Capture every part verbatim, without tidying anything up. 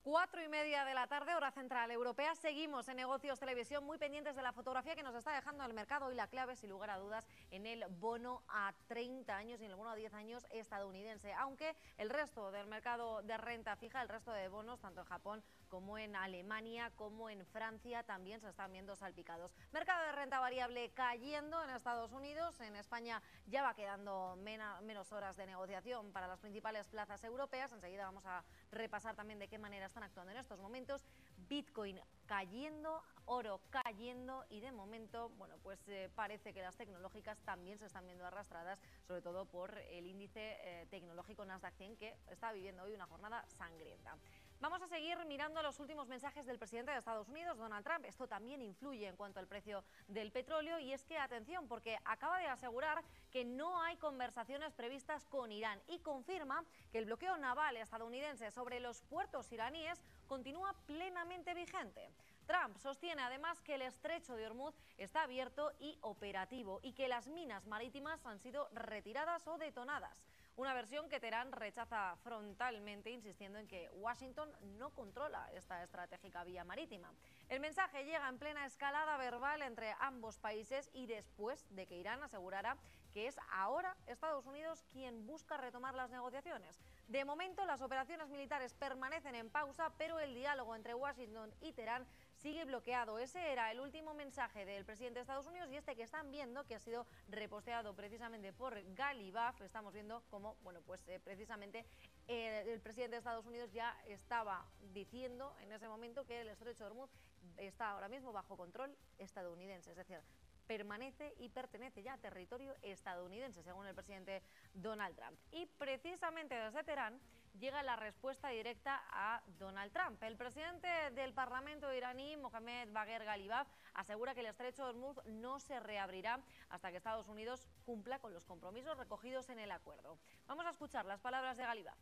Cuatro y media de la tarde, hora central europea. Seguimos en Negocios Televisión, muy pendientes de la fotografía que nos está dejando el mercado y la clave, sin lugar a dudas, en el bono a treinta años y en el bono a diez años estadounidense. Aunque el resto del mercado de renta fija, el resto de bonos, tanto en Japón como en Alemania, como en Francia, también se están viendo salpicados. Mercado de renta variable cayendo en Estados Unidos. En España ya va quedando mena, menos horas de negociación para las principales plazas europeas. Enseguida vamos a repasar también de qué manera están actuando en estos momentos. Bitcoin cayendo, oro cayendo y de momento, bueno, pues eh, parece que las tecnológicas también se están viendo arrastradas, sobre todo por el índice eh, tecnológico Nasdaq cien, que está viviendo hoy una jornada sangrienta. Vamos a seguir mirando los últimos mensajes del presidente de Estados Unidos, Donald Trump. Esto también influye en cuanto al precio del petróleo y es que, atención, porque acaba de asegurar que no hay conversaciones previstas con Irán y confirma que el bloqueo naval estadounidense sobre los puertos iraníes continúa plenamente vigente. Trump sostiene además que el estrecho de Hormuz está abierto y operativo y que las minas marítimas han sido retiradas o detonadas. Una versión que Teherán rechaza frontalmente, insistiendo en que Washington no controla esta estratégica vía marítima. El mensaje llega en plena escalada verbal entre ambos países y después de que Irán asegurara que es ahora Estados Unidos quien busca retomar las negociaciones. De momento, las operaciones militares permanecen en pausa, pero el diálogo entre Washington y Teherán sigue bloqueado. Ese era el último mensaje del presidente de Estados Unidos y este que están viendo, que ha sido reposteado precisamente por Galibaf. Estamos viendo cómo, bueno, pues eh, precisamente eh, el presidente de Estados Unidos ya estaba diciendo en ese momento que el estrecho de Hormuz está ahora mismo bajo control estadounidense, es decir, permanece y pertenece ya a territorio estadounidense, según el presidente Donald Trump. Y precisamente desde Teherán llega la respuesta directa a Donald Trump. El presidente del Parlamento iraní, Mohammad Bagher Galibaf, asegura que el estrecho de Hormuz no se reabrirá hasta que Estados Unidos cumpla con los compromisos recogidos en el acuerdo. Vamos a escuchar las palabras de Galibaf.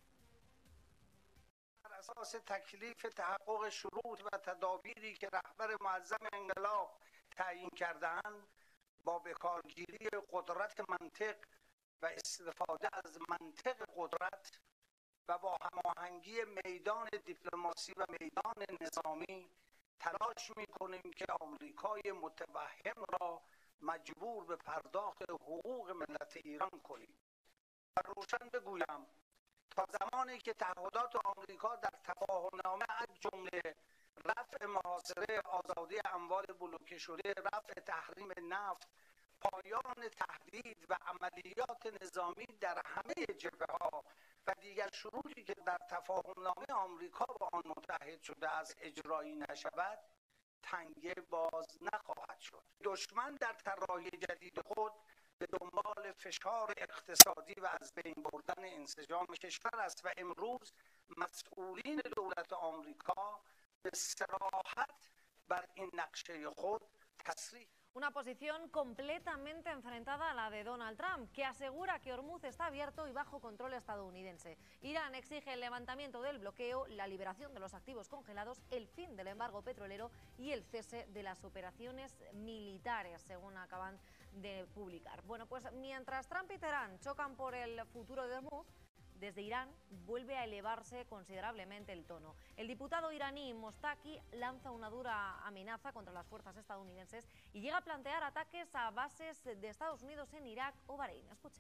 اساس تکلیف تحقق شروط و تدابیری که رهبر معظم انقلاب تعیین کرده‌اند با بکارگیری قدرت منطق و استفاده از منطق قدرت و با هماهنگی میدان دیپلماسی و میدان نظامی تلاش می‌کنیم که آمریکای متوهم را مجبور به پرداخت حقوق ملت ایران کنیم. و روشن بگویم تا زمانی که تعهدات آمریکا در تفاهمنامه از جمله رفع محاصره آزادی اموال بلوکه شده، رفع تحریم نفت، پایان تهدید و عملیات نظامی در همه جبهه‌ها و دیگر شروطی که در تفاهمنامه آمریکا با آن متحد شده است اجرایی نشود، تنگه باز نخواهد شد. دشمن در طراحی جدید خود به دنبال فشار اقتصادی و از بین بردن انسجام کشور است و امروز مسئولین دولت آمریکا به صراحت بر این نقشه خود تصریح. Una posición completamente enfrentada a la de Donald Trump, que asegura que Hormuz está abierto y bajo control estadounidense. Irán exige el levantamiento del bloqueo, la liberación de los activos congelados, el fin del embargo petrolero y el cese de las operaciones militares, según acaban de publicar. Bueno, pues mientras Trump y Teherán chocan por el futuro de Hormuz, desde Irán vuelve a elevarse considerablemente el tono. El diputado iraní Mostaki lanza una dura amenaza contra las fuerzas estadounidenses y llega a plantear ataques a bases de Estados Unidos en Irak o Bahrein. Escuchen.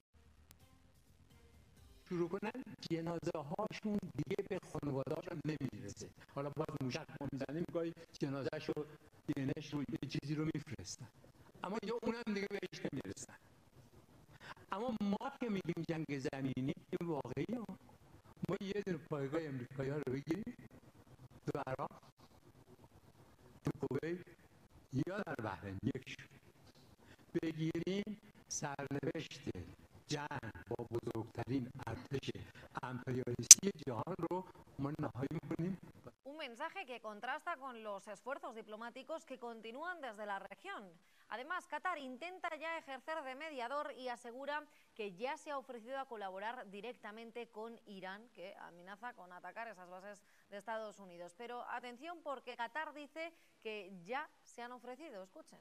شروع کنن جنازه هاشون دیگه به خانواده‌هاشون نمیرسه. حالا باز موشک ما میزنیم گاهی جنازه‌شو دینش رو یه چیزی رو میفرستن. اما یا اونم دیگه بهش نمیرسن. اما ما که میگیم جنگ زمینی این واقعیه. ما یه دونه پایگاه امریکایی‌ها رو بگیریم تو عراق، تو کویت یا در بحرین یک بگیریم سرنوشت جنگ با بزرگترین ارتش امپریالیستی جهان رو ما نهایی می‌کنیم. Un mensaje que contrasta con los esfuerzos diplomáticos que continúan desde la región. Además, Qatar intenta ya ejercer de mediador y asegura que ya se ha ofrecido a colaborar directamente con Irán, que amenaza con atacar esas bases de Estados Unidos. Pero atención, porque Qatar dice que ya se han ofrecido. Escuchen.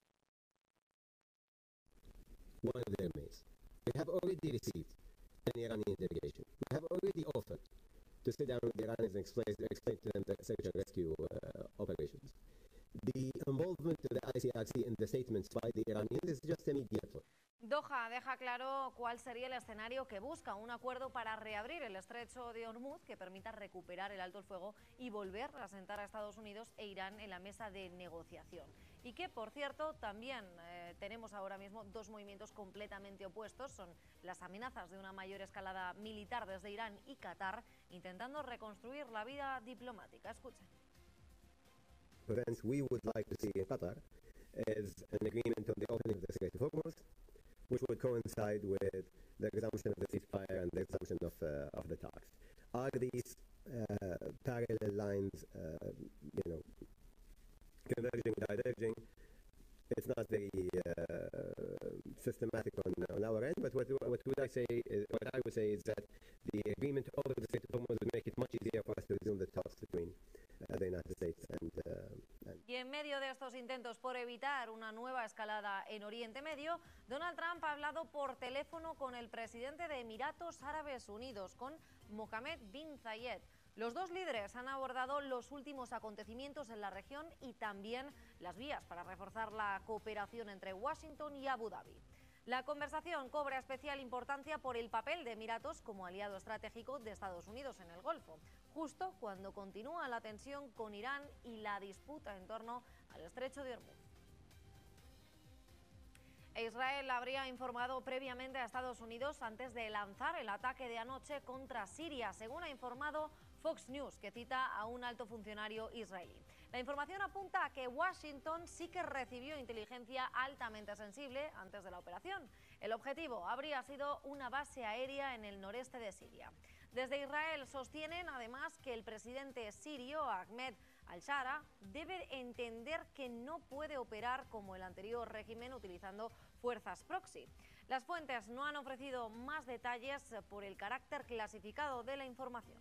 One of them is, we have already received an Iranian delegation. We have already offered to sit down with the Iranians and explain, explain to them the search and rescue uh, operations. The involvement of the I C R C in the statements by the Iranians is just a media play. Doha deja claro cuál sería el escenario que busca, un acuerdo para reabrir el estrecho de Hormuz que permita recuperar el alto el fuego y volver a sentar a Estados Unidos e Irán en la mesa de negociación. Y que, por cierto, también eh, tenemos ahora mismo dos movimientos completamente opuestos, son las amenazas de una mayor escalada militar desde Irán y Qatar, intentando reconstruir la vida diplomática. Escuchen. Events we would like to see in Qatar is an agreement on the opening of the Strait of Hormuz, which would coincide with the resumption of the ceasefire and the resumption of, uh, of the talks. Are these uh, parallel lines, uh, you know, converging, diverging? It's not very uh, systematic on, on our end, but what, what would I say? Is, what I would say is that the agreement over the Strait of Hormuz would make it much easier for us to resume the talks between uh, the United States and, uh, and. Y en medio de estos intentos por evitar una nueva escalada en Oriente Medio, Donald Trump ha hablado por teléfono con el presidente de Emiratos Árabes Unidos, con Mohammed bin Zayed. Los dos líderes han abordado los últimos acontecimientos en la región y también las vías para reforzar la cooperación entre Washington y Abu Dhabi. La conversación cobra especial importancia por el papel de Emiratos como aliado estratégico de Estados Unidos en el Golfo, justo cuando continúa la tensión con Irán y la disputa en torno al estrecho de Hormuz. Israel habría informado previamente a Estados Unidos antes de lanzar el ataque de anoche contra Siria, según ha informado Fox News, que cita a un alto funcionario israelí. La información apunta a que Washington sí que recibió inteligencia altamente sensible antes de la operación. El objetivo habría sido una base aérea en el noreste de Siria. Desde Israel sostienen además que el presidente sirio Ahmed al-Shara debe entender que no puede operar como el anterior régimen utilizando fuerzas proxy. Las fuentes no han ofrecido más detalles por el carácter clasificado de la información.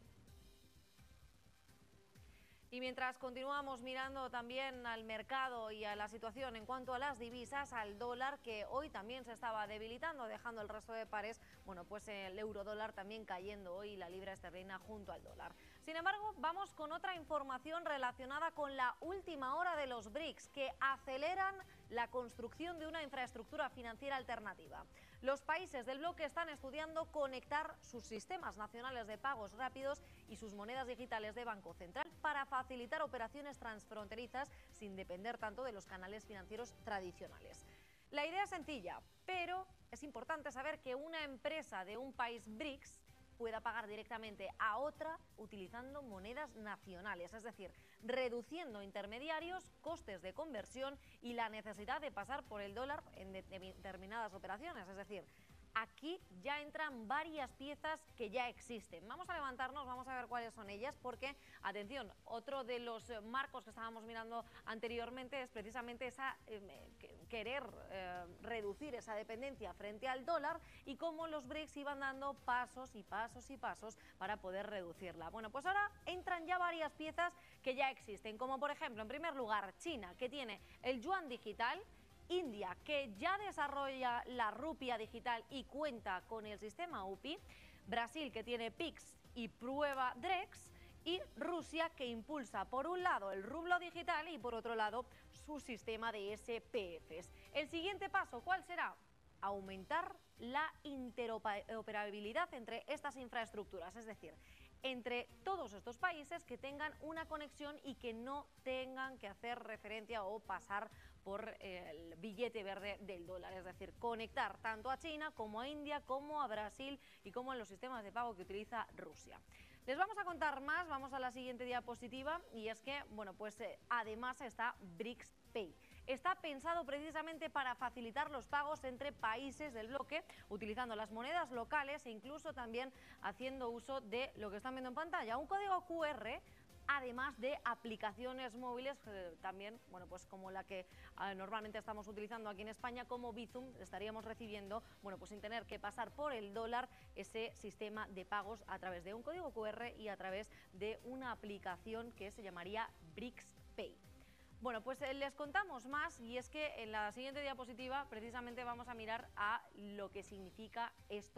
Y mientras continuamos mirando también al mercado y a la situación en cuanto a las divisas, al dólar, que hoy también se estaba debilitando, dejando el resto de pares, bueno, pues el euro dólar también cayendo hoy, la libra esterlina junto al dólar. Sin embargo, vamos con otra información relacionada con la última hora de los BRICS, que aceleran la construcción de una infraestructura financiera alternativa. Los países del bloque están estudiando conectar sus sistemas nacionales de pagos rápidos y sus monedas digitales de Banco Central para facilitar operaciones transfronterizas sin depender tanto de los canales financieros tradicionales. La idea es sencilla, pero es importante saber que una empresa de un país BRICS pueda pagar directamente a otra utilizando monedas nacionales, es decir, reduciendo intermediarios, costes de conversión y la necesidad de pasar por el dólar en determinadas operaciones, es decir, aquí ya entran varias piezas que ya existen. Vamos a levantarnos, vamos a ver cuáles son ellas, porque, atención, otro de los marcos que estábamos mirando anteriormente es precisamente esa eh, querer eh, reducir esa dependencia frente al dólar y cómo los BRICS iban dando pasos y pasos y pasos para poder reducirla. Bueno, pues ahora entran ya varias piezas que ya existen, como por ejemplo, en primer lugar, China, que tiene el yuan digital, India, que ya desarrolla la rupia digital y cuenta con el sistema U P I, Brasil, que tiene Pix y prueba Drex, y Rusia, que impulsa por un lado el rublo digital y por otro lado su sistema de S P Fs. El siguiente paso, ¿cuál será? Aumentar la interoperabilidad entre estas infraestructuras, es decir, entre todos estos países que tengan una conexión y que no tengan que hacer referencia o pasar por el billete verde del dólar, es decir, conectar tanto a China como a India, como a Brasil y como en los sistemas de pago que utiliza Rusia. Les vamos a contar más, vamos a la siguiente diapositiva, y es que, bueno, pues eh, además está BRICS Pay. Está pensado precisamente para facilitar los pagos entre países del bloque, utilizando las monedas locales e incluso también haciendo uso de lo que están viendo en pantalla, un código Q R, además de aplicaciones móviles, eh, también, bueno, pues como la que eh, normalmente estamos utilizando aquí en España, como Bizum, estaríamos recibiendo, bueno, pues sin tener que pasar por el dólar, ese sistema de pagos a través de un código Q R y a través de una aplicación que se llamaría BRICS Pay. Bueno, pues eh, les contamos más, y es que en la siguiente diapositiva precisamente vamos a mirar a lo que significa esto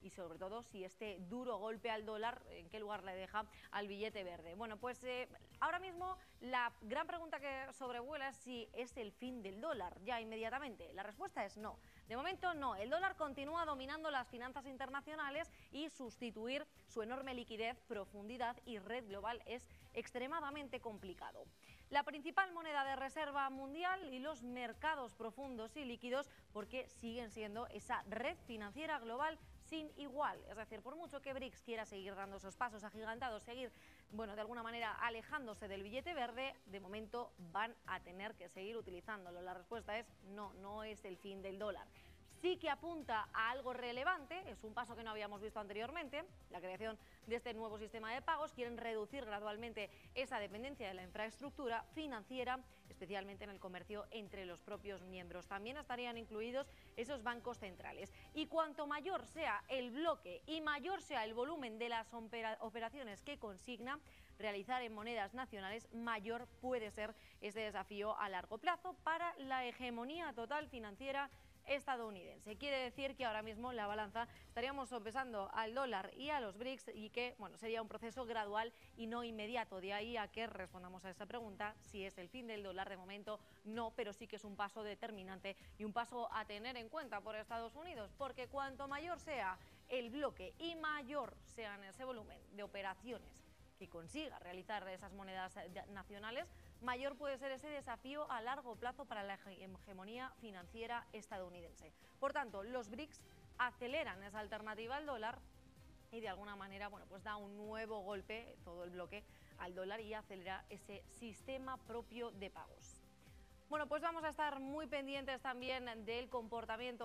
y sobre todo si este duro golpe al dólar, en qué lugar le deja al billete verde. Bueno, pues eh, ahora mismo la gran pregunta que sobrevuela es si es el fin del dólar ya inmediatamente. La respuesta es no. De momento no. El dólar continúa dominando las finanzas internacionales y sustituir su enorme liquidez, profundidad y red global es extremadamente complicado. La principal moneda de reserva mundial y los mercados profundos y líquidos, porque siguen siendo esa red financiera global sin igual. Es decir, por mucho que BRICS quiera seguir dando esos pasos agigantados, seguir, bueno, de alguna manera alejándose del billete verde, de momento van a tener que seguir utilizándolo. La respuesta es no, no es el fin del dólar. Sí que apunta a algo relevante, es un paso que no habíamos visto anteriormente, la creación de este nuevo sistema de pagos. Quieren reducir gradualmente esa dependencia de la infraestructura financiera, especialmente en el comercio entre los propios miembros. También estarían incluidos esos bancos centrales. Y cuanto mayor sea el bloque y mayor sea el volumen de las operaciones que consigna realizar en monedas nacionales, mayor puede ser este desafío a largo plazo para la hegemonía total financiera estadounidense. Quiere decir que ahora mismo la balanza estaríamos sopesando al dólar y a los BRICS y que, bueno, sería un proceso gradual y no inmediato. De ahí a que respondamos a esa pregunta, si es el fin del dólar. De momento no, pero sí que es un paso determinante y un paso a tener en cuenta por Estados Unidos, porque cuanto mayor sea el bloque y mayor sea ese volumen de operaciones que consiga realizar esas monedas nacionales, mayor puede ser ese desafío a largo plazo para la hegemonía financiera estadounidense. Por tanto, los BRICS aceleran esa alternativa al dólar y de alguna manera, bueno, pues da un nuevo golpe, todo el bloque, al dólar y acelera ese sistema propio de pagos. Bueno, pues vamos a estar muy pendientes también del comportamiento